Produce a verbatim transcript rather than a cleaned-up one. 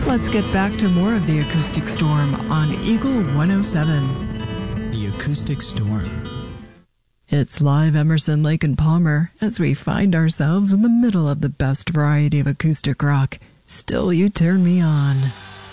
Let's get back to more of the Acoustic Storm on Eagle one oh seven. The Acoustic Storm. It's live Emerson, Lake and Palmer as we find ourselves in the middle of the best variety of acoustic rock. Still You Turn Me On.